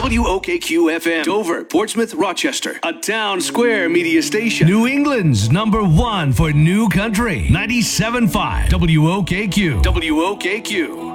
WOKQ FM, Dover, Portsmouth, Rochester, a town square media station. New England's #1 for new country. 97.5 WOKQ. WOKQ.